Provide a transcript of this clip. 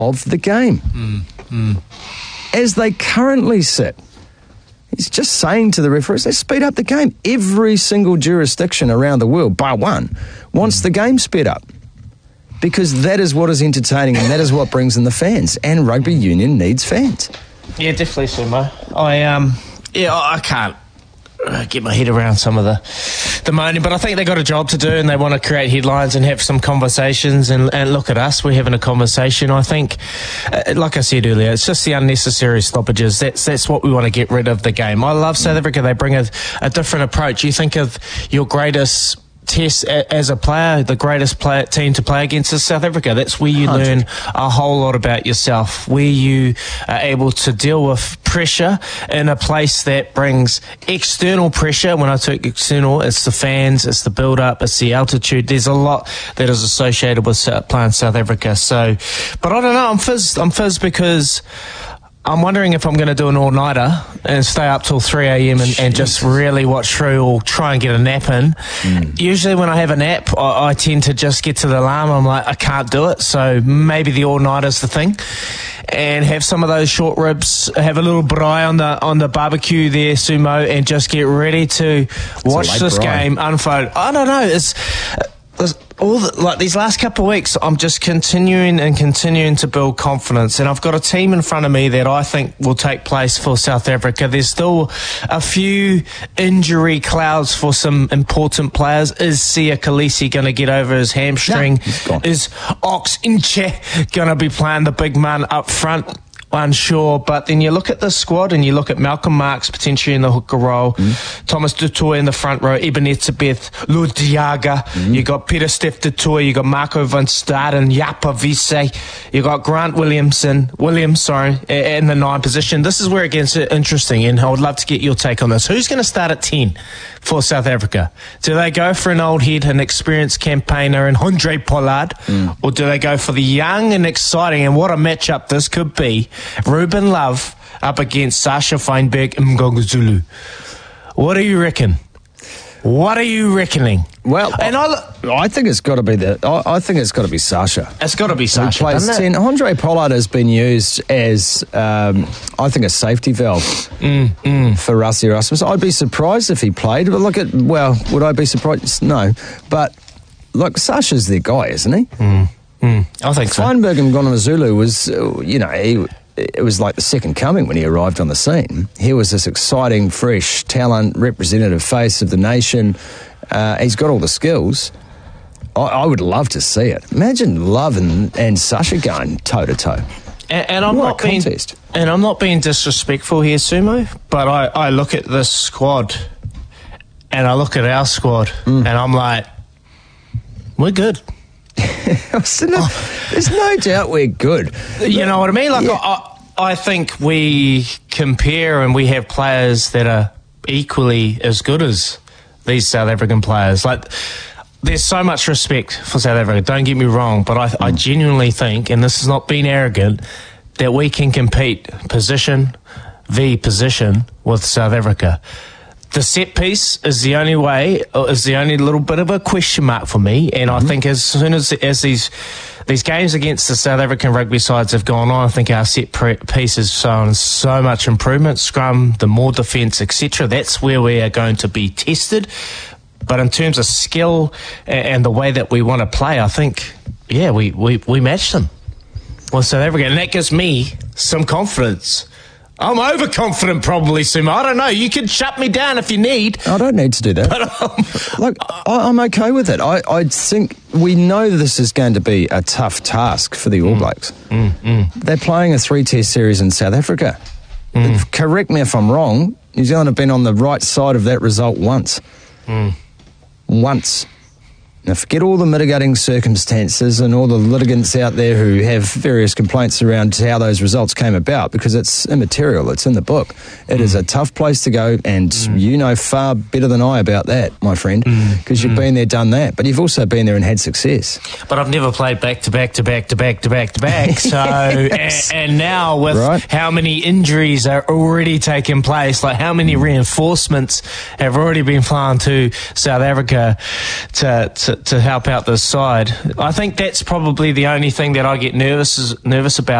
of the game. As they currently sit, he's just saying to the referees, let's speed up the game. Every single jurisdiction around the world, bar one, wants the game sped up. Because that is what is entertaining and that is what brings in the fans. And rugby union needs fans. Yeah, definitely, Sumo. I can't get my head around some of the moaning, but I think they got a job to do and they want to create headlines and have some conversations and look at us, we're having a conversation. I think, like I said earlier, it's just the unnecessary stoppages. That's what we want to get rid of the game. I love South Africa. They bring a different approach. You think of your greatest test as a player, the greatest team to play against is South Africa. That's where you learn a whole lot about yourself, where you are able to deal with pressure in a place that brings external pressure. When I talk external, it's the fans, it's the build-up, it's the altitude. There's a lot that is associated with playing South Africa. So, but I don't know, I'm fizz because I'm wondering if I'm going to do an all-nighter and stay up till 3 a.m. and just really watch through or try and get a nap in. Usually when I have a nap, I tend to just get to the alarm. I'm like, I can't do it. So maybe the all-nighter's the thing. And have some of those short ribs, have a little braai on the barbecue there, Sumo, and just get ready to watch this game unfold. I don't know. It's these last couple of weeks, I'm just continuing to build confidence, and I've got a team in front of me that I think will take place for South Africa. There's still a few injury clouds for some important players. Is Sia Khaleesi going to get over his hamstring? Is Ox Inche going to be playing the big man up front? Unsure, but then you look at the squad and you look at Malcolm Marx potentially in the hooker role, Thomas du Toit in the front row, Ebenezer Beth, Ludiaga, you got Peter Steph du Toit, you got Marco van Staden, Japa Vise, you got Grant Williams in the 9 position. This is where it gets interesting, and I would love to get your take on this. Who's going to start at 10 for South Africa? Do they go for an old head, an experienced campaigner in Andre Pollard, or do they go for the young and exciting, and what a matchup this could be, Ruben Love up against Sasha Feinberg and Mngongozulu? What do you reckon? What are you reckoning? Well, and I think it's got to be I think it's got to be Sasha. It's got to be Sasha. He plays 10. Andre Pollard has been used as, I think, a safety valve for Rassie Erasmus. I'd be surprised if he played. But would I be surprised? No. But look, Sasha's their guy, isn't he? I think so. Feinberg and Mngongozulu was, it was like the second coming when he arrived on the scene. He was this exciting, fresh talent, representative face of the nation. He's got all the skills. I would love to see it. Imagine Love and Sasha going toe-to-toe. And I'm not being disrespectful here, Sumo, but I look at this squad and I look at our squad and I'm like, we're good. There's no doubt we're good. You know what I mean? Like, I think we compare and we have players that are equally as good as these South African players. Like, there's so much respect for South Africa, don't get me wrong, but I genuinely think, and this is not being arrogant, that we can compete position v position with South Africa. The set piece is the only little bit of a question mark for me, and I think as soon as these games against the South African rugby sides have gone on, I think our set piece has shown so much improvement. Scrum, the more defence, etc. That's where we are going to be tested. But in terms of skill and the way that we want to play, I think, we match them with South Africa, and that gives me some confidence. I'm overconfident, probably, Sumo. I don't know. You can shut me down if you need. I don't need to do that. Look, I'm okay with it. I think we know this is going to be a tough task for the All Blacks. They're playing a 3-test series in South Africa. Correct me if I'm wrong. New Zealand have been on the right side of that result once. Once. Now, forget all the mitigating circumstances and all the litigants out there who have various complaints around how those results came about, because it's immaterial. It's in the book. It is a tough place to go, and you know far better than I about that, my friend, because you've been there, done that. But you've also been there and had success. But I've never played back-to-back. So, and now with how many injuries are already taking place, like how many reinforcements have already been flown to South Africa to to help out this side. I think that's probably the only thing that I get nervous about